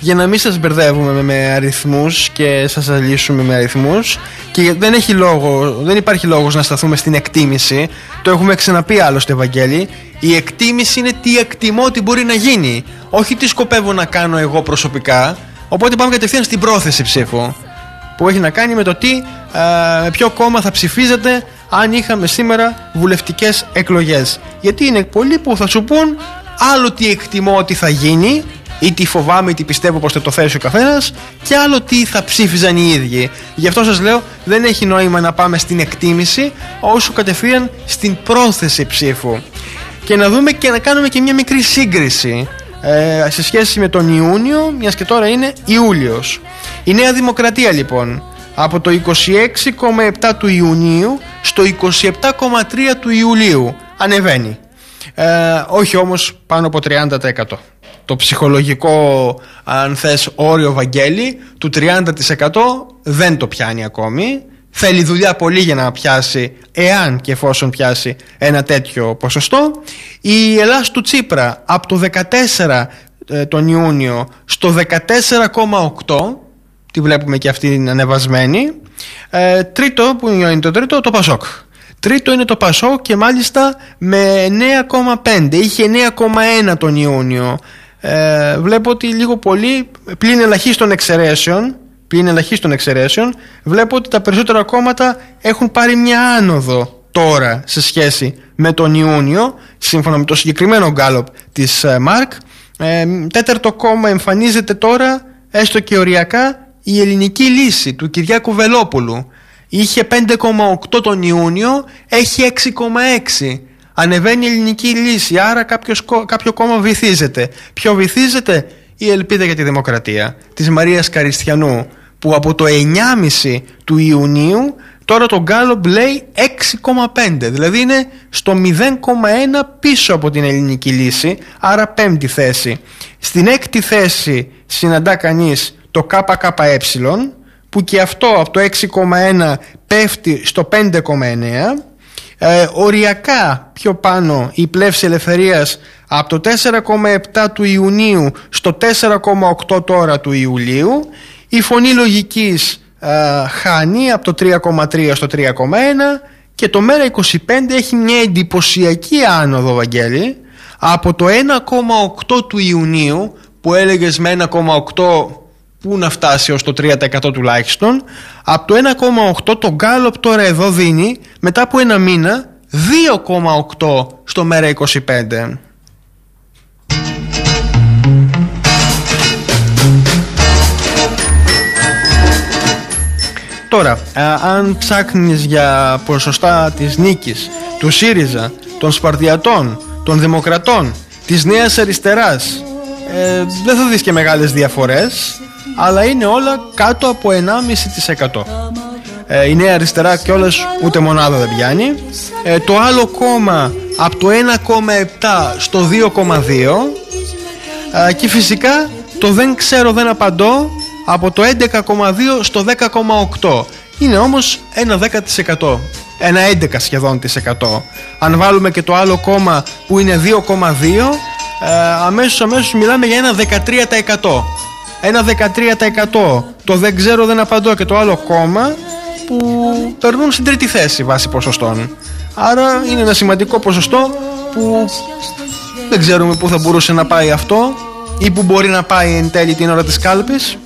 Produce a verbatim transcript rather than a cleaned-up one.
για να μην σας μπερδεύουμε με αριθμούς και σας ζαλίσουμε με αριθμούς, και δεν, έχει λόγο, δεν υπάρχει λόγος να σταθούμε στην εκτίμηση. Το έχουμε ξαναπεί άλλωστε, Βαγγέλη. Η εκτίμηση είναι τι εκτιμώ ότι μπορεί να γίνει, όχι τι σκοπεύω να κάνω εγώ προσωπικά. Οπότε πάμε κατευθείαν στην πρόθεση ψήφου, που έχει να κάνει με το τι, με ποιο κόμμα θα ψηφίζετε αν είχαμε σήμερα βουλευτικές εκλογές. Γιατί είναι πολλοί που θα σου πούν άλλο τι εκτιμώ ότι θα γίνει, ή τι φοβάμαι ή τι πιστεύω πως θα το θέσει ο καθένας, και άλλο τι θα ψήφιζαν οι ίδιοι. Γι' αυτό σας λέω, δεν έχει νόημα να πάμε στην εκτίμηση, όσο κατευθείαν στην πρόθεση ψήφου. Και να δούμε και να κάνουμε και μια μικρή σύγκριση ε, σε σχέση με τον Ιούνιο, μιας και τώρα είναι Ιούλιος. Η Νέα Δημοκρατία λοιπόν από το είκοσι έξι κόμμα επτά του Ιουνίου στο είκοσι επτά κόμμα τρία του Ιουλίου ανεβαίνει, ε, όχι όμως πάνω από τριάντα τοις εκατό. Το ψυχολογικό, αν θες, όριο, Βαγγέλη, του τριάντα τοις εκατό δεν το πιάνει ακόμη. Θέλει δουλειά πολύ για να πιάσει, εάν και εφόσον πιάσει ένα τέτοιο ποσοστό. Η Ελλάς του Τσίπρα από το δεκατέσσερα ε, τον Ιούνιο στο δεκατέσσερα κόμμα οκτώ, τη βλέπουμε και αυτή είναι ανεβασμένη. ε, Τρίτο, που είναι το τρίτο, το Πασόκ. Τρίτο είναι το Πασόκ, και μάλιστα με εννέα κόμμα πέντε. Είχε εννέα κόμμα ένα τον Ιούνιο. ε, Βλέπω ότι λίγο πολύ, πλην ελαχίστων εξαιρέσεων, πλην ελαχίστων εξαιρέσεων, βλέπω ότι τα περισσότερα κόμματα έχουν πάρει μια άνοδο τώρα σε σχέση με τον Ιούνιο, σύμφωνα με το συγκεκριμένο γκάλοπ της Μάρκ. ε, Τέταρτο κόμμα εμφανίζεται τώρα, έστω και οριακά, η Ελληνική Λύση του Κυριάκου Βελόπουλου. Είχε πέντε κόμμα οκτώ τον Ιούνιο, έχει έξι κόμμα έξι. Ανεβαίνει η Ελληνική Λύση, άρα κάποιος, κάποιο κόμμα βυθίζεται. Ποιο βυθίζεται? Η Ελπίδα για τη Δημοκρατία της Μαρίας Καριστιανού, που από το εννιά κόμμα πέντε του Ιουνίου τώρα το Γκάλοπ λέει έξι κόμμα πέντε, δηλαδή είναι στο μηδέν κόμμα ένα πίσω από την Ελληνική Λύση, άρα πέμπτη θέση. Στην έκτη θέση συναντά κανείς το ΚΚΕ, που και αυτό από το έξι κόμμα ένα πέφτει στο πέντε κόμμα εννέα. ε, Οριακά πιο πάνω η Πλεύση Ελευθερίας από το τέσσερα κόμμα επτά του Ιουνίου στο τέσσερα κόμμα οκτώ τώρα του Ιουλίου. Η Φωνή Λογικής ε, χάνει από το τρία κόμμα τρία στο τρία κόμμα ένα, και το Μέρα είκοσι πέντε έχει μια εντυπωσιακή άνοδο, Βαγγέλη, από το ένα κόμμα οκτώ του Ιουνίου, που έλεγες με ένα κόμμα οκτώ που να φτάσει ως το τρία τοις εκατό τουλάχιστον. Από το ένα κόμμα οκτώ το Γκάλοπ τώρα εδώ δίνει, μετά από ένα μήνα, δύο κόμμα οκτώ στο Μέρα είκοσι πέντε. Τώρα, α, αν ψάχνεις για ποσοστά της νίκης του ΣΥΡΙΖΑ, των Σπαρτιατών, των Δημοκρατών, της Νέας Αριστεράς, ε, δεν θα δεις και μεγάλες διαφορές, αλλά είναι όλα κάτω από ενάμιση τοις εκατό. ε, Η Νέα Αριστερά κιόλας ούτε μονάδα δεν πιάνει. ε, Το άλλο κόμμα από το ένα κόμμα επτά στο δύο κόμμα δύο. ε, Και φυσικά το δεν ξέρω δεν απαντώ από το έντεκα κόμμα δύο στο δέκα κόμμα οκτώ. Είναι όμως ένα δέκα τοις εκατό, ένα έντεκα σχεδόν της εκατό. Αν βάλουμε και το άλλο κόμμα που είναι δύο κόμμα δύο, ε, αμέσως αμέσως μιλάμε για ένα δεκατρία τοις εκατό. Ένα δεκατρία τοις εκατό το δεν ξέρω δεν απαντώ και το άλλο κόμμα, που περνούν στην τρίτη θέση βάσει ποσοστών. Άρα είναι ένα σημαντικό ποσοστό που δεν ξέρουμε πού θα μπορούσε να πάει αυτό, ή που μπορεί να πάει εν τέλει την ώρα της κάλπης.